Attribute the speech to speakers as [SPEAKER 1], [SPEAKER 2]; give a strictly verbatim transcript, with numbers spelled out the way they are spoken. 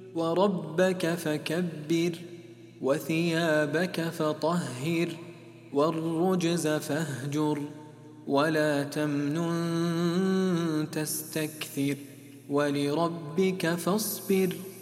[SPEAKER 1] وربك فكبر وثيابك فطهر والرجز فاهجر ولا تمنن تستكثر ولربك فاصبر